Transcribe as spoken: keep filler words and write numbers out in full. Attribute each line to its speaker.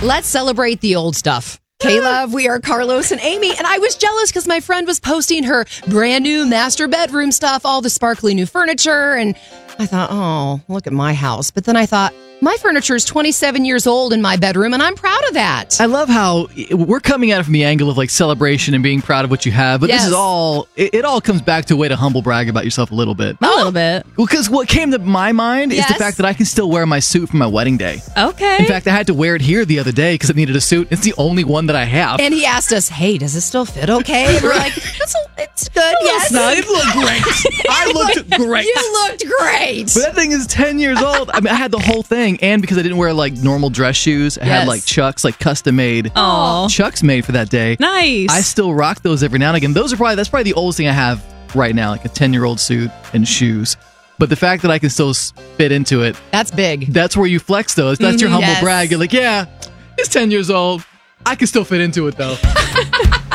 Speaker 1: Let's celebrate the old stuff. K-Love, we are Carlos and Amy, and I was jealous because my friend was posting her brand new master bedroom stuff, all the sparkly new furniture, and I thought, oh, look at my house. But then I thought, my furniture is twenty-seven years old in my bedroom, and I'm proud of that.
Speaker 2: I love how we're coming at it from the angle of like celebration and being proud of what you have, but
Speaker 1: Yes.
Speaker 2: this is all, it, it all comes back to a way to humble brag about yourself a little bit.
Speaker 3: A little bit.
Speaker 2: Because what came to my mind is the
Speaker 1: Yes.
Speaker 2: fact that I can still wear my suit for my wedding day.
Speaker 3: Okay.
Speaker 2: In fact, I had to wear it here the other day because I needed a suit. It's the only one that I have.
Speaker 1: And he asked us, hey, does it still fit okay? And we're like, it's, it's good, yes.
Speaker 2: No, it looked great. I looked great.
Speaker 1: You looked great.
Speaker 2: But that thing is ten years old. I mean, I had the whole thing, and because I didn't wear like normal dress shoes, I
Speaker 1: Yes.
Speaker 2: had like Chucks, like custom made
Speaker 3: Aw.
Speaker 2: Chucks made for that day.
Speaker 3: Nice.
Speaker 2: I still rock those every now and again. Those are probably that's probably the oldest thing I have right now, like a ten year old suit and shoes. But the fact that I can still s- fit into it,
Speaker 1: That's big.
Speaker 2: that's where you flex those. That's your
Speaker 1: Mhm,
Speaker 2: humble
Speaker 1: yes.
Speaker 2: brag. You're like, yeah, it's ten years old. I can still fit into it though.